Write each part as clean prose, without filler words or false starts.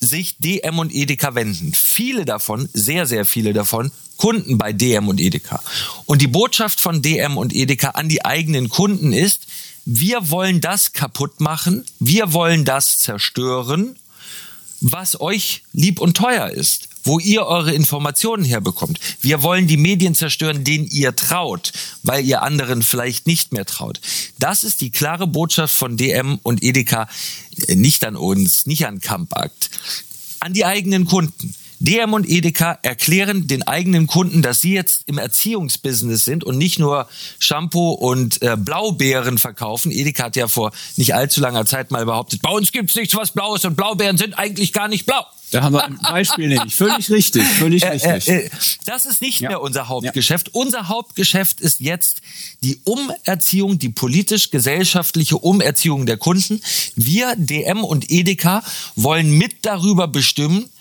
sich DM und Edeka wenden. Viele davon, sehr, sehr viele davon, Kunden bei DM und Edeka. Und die Botschaft von DM und Edeka an die eigenen Kunden ist, wir wollen das kaputt machen, wir wollen das zerstören, was euch lieb und teuer ist, wo ihr eure Informationen herbekommt. Wir wollen die Medien zerstören, denen ihr traut, weil ihr anderen vielleicht nicht mehr traut. Das ist die klare Botschaft von DM und Edeka, nicht an uns, nicht an Campakt, an die eigenen Kunden. DM und Edeka erklären den eigenen Kunden, dass sie jetzt im Erziehungsbusiness sind und nicht nur Shampoo und Blaubeeren verkaufen. Edeka hat ja vor nicht allzu langer Zeit mal behauptet, bei uns gibt's nichts, was blau ist und Blaubeeren sind eigentlich gar nicht blau. Da haben wir ein Beispiel nämlich. Völlig richtig, richtig. Das ist nicht mehr unser Hauptgeschäft. Ja. Unser Hauptgeschäft ist jetzt die Umerziehung, die politisch-gesellschaftliche Umerziehung der Kunden. Wir, DM und Edeka, wollen mit darüber bestimmen,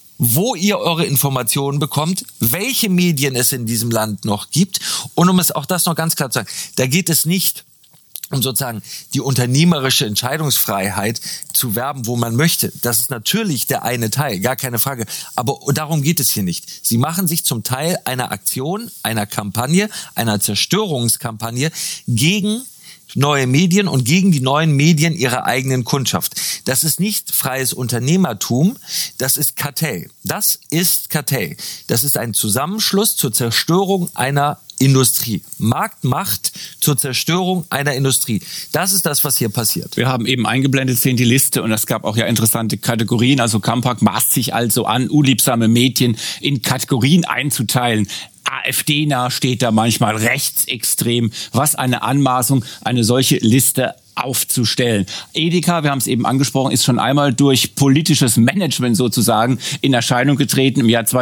wo ihr eure Informationen bekommt, welche Medien es in diesem Land noch gibt. Und um es auch das noch ganz klar zu sagen, da geht es nicht um sozusagen die unternehmerische Entscheidungsfreiheit zu werben, wo man möchte. Das ist natürlich der eine Teil, gar keine Frage. Aber darum geht es hier nicht. Sie machen sich zum Teil einer Aktion, einer Kampagne, einer Zerstörungskampagne gegen neue Medien und gegen die neuen Medien ihrer eigenen Kundschaft. Das ist nicht freies Unternehmertum, das ist Kartell. Das ist Kartell. Das ist ein Zusammenschluss zur Zerstörung einer Industrie. Marktmacht zur Zerstörung einer Industrie. Das ist das, was hier passiert. Wir haben eben eingeblendet, sehen die Liste, und es gab auch ja interessante Kategorien. Also Campakt maßt sich also an, unliebsame Medien in Kategorien einzuteilen. AfD-nah steht da manchmal, rechtsextrem. Was eine Anmaßung, eine solche Liste aufzustellen. Edeka, wir haben es eben angesprochen, ist schon einmal durch politisches Management sozusagen in Erscheinung getreten. Im Jahr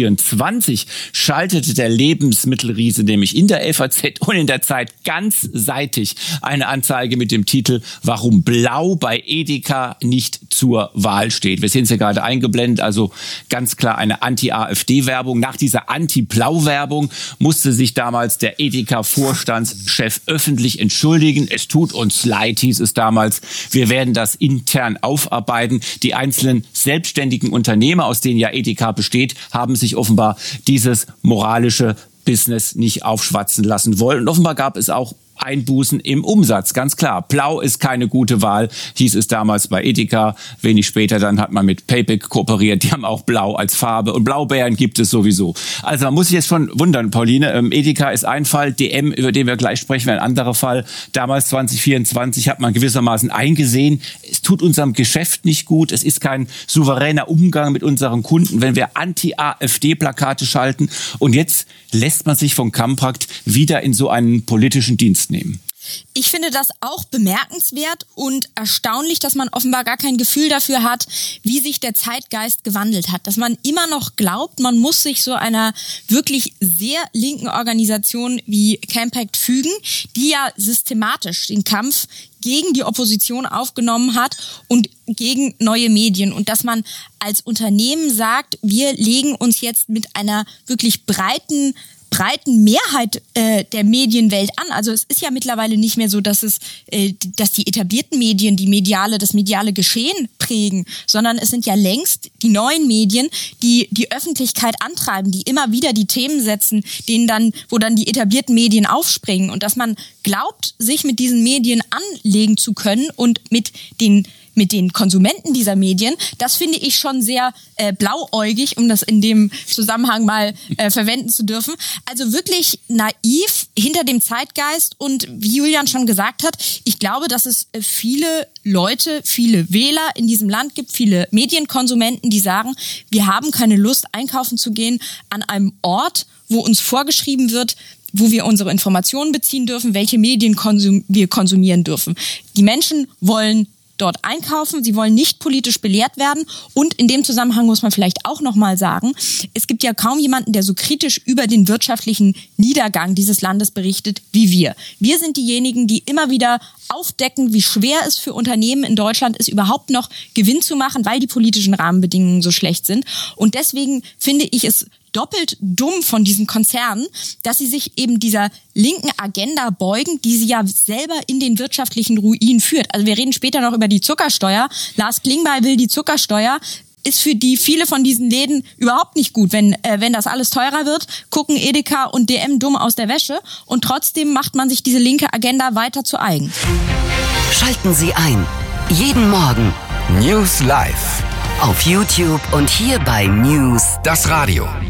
2024 schaltete der Lebensmittelriese nämlich in der FAZ und in der Zeit ganzseitig eine Anzeige mit dem Titel "Warum Blau bei Edeka nicht zur Wahl steht". Wir sehen es ja gerade eingeblendet, also ganz klar eine Anti-AfD-Werbung. Nach dieser Anti-Blau-Werbung musste sich damals der Edeka-Vorstandschef öffentlich entschuldigen. Es tut uns leid, hieß es damals. Wir werden das intern aufarbeiten. Die einzelnen selbstständigen Unternehmer, aus denen ja Edeka besteht, haben sich offenbar dieses moralische Business nicht aufschwatzen lassen wollen. Und offenbar gab es auch Einbußen im Umsatz, ganz klar. Blau ist keine gute Wahl, hieß es damals bei Edeka. Wenig später dann hat man mit Payback kooperiert, die haben auch Blau als Farbe, und Blaubeeren gibt es sowieso. Also man muss sich jetzt schon wundern, Pauline, Edeka ist ein Fall, DM, über den wir gleich sprechen, wäre ein anderer Fall. Damals 2024 hat man gewissermaßen eingesehen, es tut unserem Geschäft nicht gut, es ist kein souveräner Umgang mit unseren Kunden, wenn wir Anti-AfD-Plakate schalten, und jetzt lässt man sich von Campakt wieder in so einen politischen Dienst nehmen. Ich finde das auch bemerkenswert und erstaunlich, dass man offenbar gar kein Gefühl dafür hat, wie sich der Zeitgeist gewandelt hat. Dass man immer noch glaubt, man muss sich so einer wirklich sehr linken Organisation wie Campakt fügen, die ja systematisch den Kampf gegen die Opposition aufgenommen hat und gegen neue Medien. Und dass man als Unternehmen sagt, wir legen uns jetzt mit einer wirklich breiten Mehrheit der Medienwelt an. Also es ist ja mittlerweile nicht mehr so, dass die etablierten Medien das mediale Geschehen prägen, sondern es sind ja längst die neuen Medien, die die Öffentlichkeit antreiben, die immer wieder die Themen setzen, wo dann die etablierten Medien aufspringen. Und dass man glaubt, sich mit diesen Medien anlegen zu können und mit den Konsumenten dieser Medien, das finde ich schon sehr blauäugig, um das in dem Zusammenhang mal verwenden zu dürfen. Also wirklich naiv hinter dem Zeitgeist, und wie Julian schon gesagt hat, ich glaube, dass es viele Leute, viele Wähler in diesem Land gibt, viele Medienkonsumenten, die sagen, wir haben keine Lust, einkaufen zu gehen an einem Ort, wo uns vorgeschrieben wird, wo wir unsere Informationen beziehen dürfen, welche Medien wir konsumieren dürfen. Die Menschen wollen dort einkaufen, sie wollen nicht politisch belehrt werden, und in dem Zusammenhang muss man vielleicht auch nochmal sagen, es gibt ja kaum jemanden, der so kritisch über den wirtschaftlichen Niedergang dieses Landes berichtet wie wir. Wir sind diejenigen, die immer wieder aufdecken, wie schwer es für Unternehmen in Deutschland ist, überhaupt noch Gewinn zu machen, weil die politischen Rahmenbedingungen so schlecht sind. Und deswegen finde ich es doppelt dumm von diesen Konzernen, dass sie sich eben dieser linken Agenda beugen, die sie ja selber in den wirtschaftlichen Ruin führt. Also wir reden später noch über die Zuckersteuer. Lars Klingbeil will die Zuckersteuer ist für viele von diesen Läden überhaupt nicht gut. Wenn das alles teurer wird, gucken Edeka und DM dumm aus der Wäsche und trotzdem macht man sich diese linke Agenda weiter zu eigen. Schalten Sie ein. Jeden Morgen. News Live. Auf YouTube und hier bei News. Das Radio.